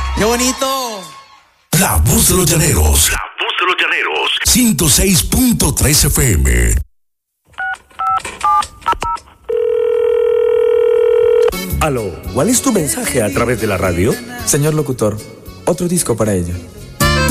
¡Qué bonito! La voz de los llaneros. La voz de los llaneros. 106.3 FM. Aló, ¿cuál es tu mensaje a través de la radio? Señor locutor, otro disco para ella.